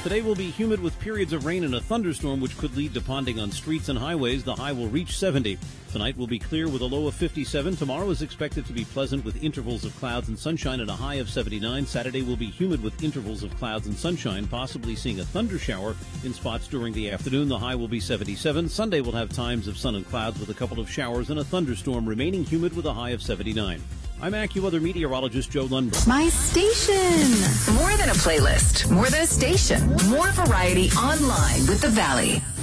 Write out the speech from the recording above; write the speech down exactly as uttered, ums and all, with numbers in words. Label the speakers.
Speaker 1: Today will be humid with periods of rain and a thunderstorm, which could lead to ponding on streets and highways. The high will reach seventy. Tonight will be clear with a low of fifty-seven. Tomorrow is expected to be pleasant with intervals of clouds and sunshine and a high of seventy-nine. Saturday will be humid with intervals of clouds and sunshine, possibly seeing a thunder shower in spots during the afternoon. The high will be seventy-seven. Sunday will have times of sun and clouds with a couple of showers and a thunderstorm, remaining humid with a high of seventy-nine. I'm AccuWeather meteorologist Joe Lundberg.
Speaker 2: My station. More than a playlist, more than a station, more variety online with the Valley.